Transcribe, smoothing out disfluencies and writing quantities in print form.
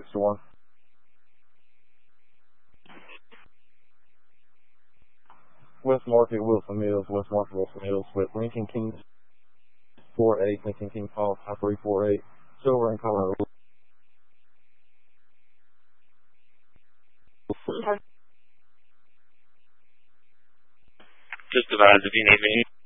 to 1. West Market, Wilson Mills, West Market, Wilson Mills, with Lincoln Kings 48, Lincoln King Paul, 348, Silver and Colorado. Just advise if you need me.